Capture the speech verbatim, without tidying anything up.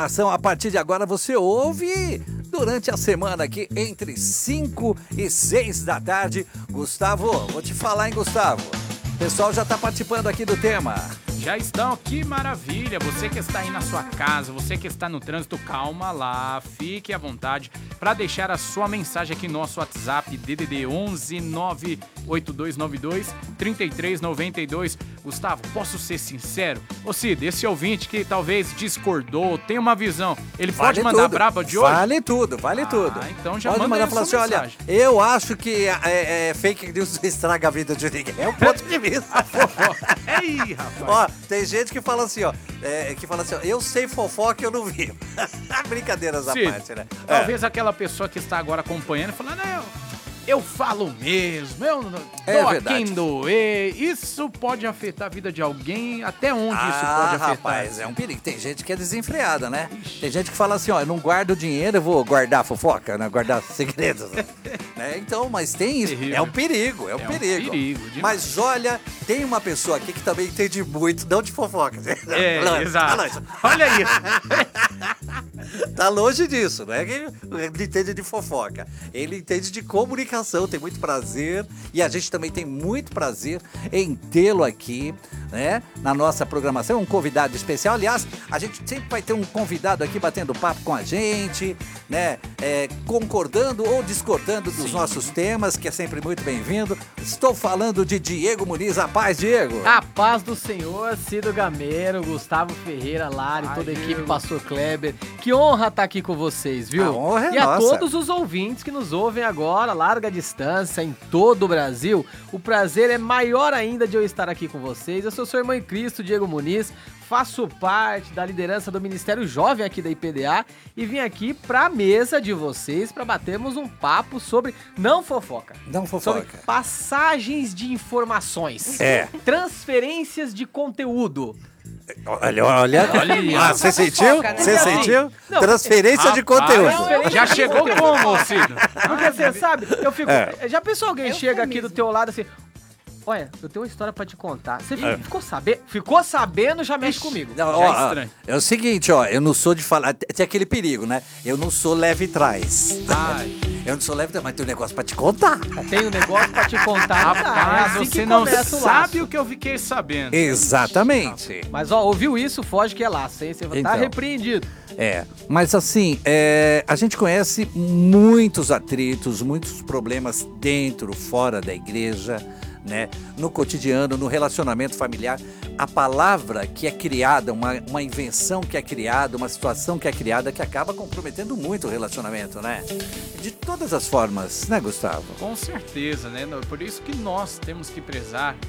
A partir de agora você ouve durante a semana aqui entre cinco e seis da tarde. Gustavo, vou te falar, hein, Gustavo? O pessoal já está participando aqui do tema. Já estão, que maravilha! Você que está aí na sua casa, você que está no trânsito, calma lá, fique à vontade para deixar a sua mensagem aqui no nosso WhatsApp, D D D onze nove oito dois nove dois três três nove dois. Gustavo, posso ser sincero? Ô Cid, esse ouvinte que talvez discordou, tem uma visão, ele Vale pode mandar tudo. braba de hoje? Vale tudo, vale ah, tudo. Então já pode manda mandar aí falar a assim, sua olha, mensagem. eu acho que é, é, fake news estraga a vida de ninguém. É um ponto de vista. Ei, rapaz. Ó, tem gente que fala assim, ó, é, que fala assim, ó, eu sei fofoca e eu não vi. Brincadeiras à Cid, parte, né? Talvez é. aquela pessoa que está agora acompanhando falando, não, eu falo mesmo, eu não É dou a verdade. quem doer. Isso pode afetar a vida de alguém, até onde Ah, isso pode afetar? rapaz, é um perigo. Tem gente que é desenfreada, né? Tem gente que fala assim, ó, eu não guardo dinheiro, eu vou guardar fofoca, né? Guardar segredos. né? Então, mas tem isso. Terrível. É um perigo, é um É um perigo. perigo, demais. Mas olha, tem uma pessoa aqui que também entende muito, não de fofoca. É, Tá exato. longe. Olha aí. Tá longe disso, não é que ele entende de fofoca. Ele entende de comunicação, tem muito prazer. E a gente também tem muito prazer em tê-lo aqui, né? Na nossa programação, um convidado especial. Aliás, a gente sempre vai ter um convidado aqui batendo papo com a gente, né? É, concordando ou discordando dos Sim. nossos temas, que é sempre muito bem-vindo. Estou falando de Diego Muniz. A paz, Diego. A paz do Senhor, Cido Gameiro, Gustavo Ferreira, Lari, Ai, toda a equipe, Diego. Pastor Kleber. Que honra estar aqui com vocês, viu? A honra é e a nossa. todos os ouvintes que nos ouvem agora, larga distância, em todo o Brasil. O prazer é maior ainda de eu estar aqui com vocês. Eu sou seu irmão em Cristo, Diego Muniz. Faço parte da liderança do Ministério Jovem aqui da I P D A e vim aqui para a mesa de vocês para batermos um papo sobre não fofoca. Não fofoca. Sobre passagens de informações. É. Transferências de conteúdo. Olha, olha. Olha. Ah, você sentiu? fofoca, né? Você Não. sentiu? Não. Transferência de Rapaz, conteúdo. Já chegou como, Cido? Porque você sabe, eu fico. É. Já pensou alguém É chega aqui eufemismo. do teu lado assim. Olha, eu tenho uma história pra te contar. Você ficou sabendo? Ficou sabendo, já mexe comigo. Não, Já ó, é ó, estranho. é o seguinte, ó, eu não sou de falar, tem aquele perigo, né? Eu não sou leve trás. Ai. Eu não sou leve trás, mas tem um negócio pra te contar. Tem um negócio pra te contar. Rapaz, é assim você que não começa o sabe laço. o que eu fiquei sabendo. Exatamente. Mas ó, ouviu isso, foge que é laço, hein? Você tá Então. repreendido. É, mas assim, é, a gente conhece muitos atritos, muitos problemas dentro, fora da igreja, né? No cotidiano, no relacionamento familiar. A palavra que é criada, uma, uma invenção que é criada, uma situação que é criada que acaba comprometendo muito o relacionamento, né? De todas as formas, né, Gustavo? Com certeza, né? Por isso que nós temos que prezar